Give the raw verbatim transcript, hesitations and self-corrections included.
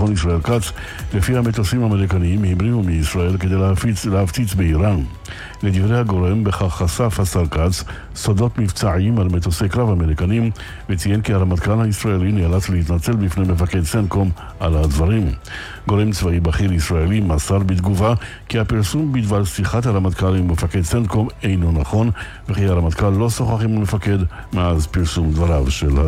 הביטחון ישראל כץ, לפי המטוסים האמריקניים המריאו מישראל כדי להפיץ, להפציץ באיראן. לדברי הגורם בכך חשף השר כץ סודות מבצעיים על מטוסי קרב אמריקנים, וציין כי הרמטכ"ל הישראלי נאלץ להתנצל בפני מפקד סנקום על הדברים. גורם צבאי בכיר ישראלי מסר בתגובה כי הפרסום בדבר שיחת הרמטכ"ל עם מפקד סנקום אינו נכון, וכי הרמטכ"ל לא שוחח עם המפקד מאז פרסום דבריו של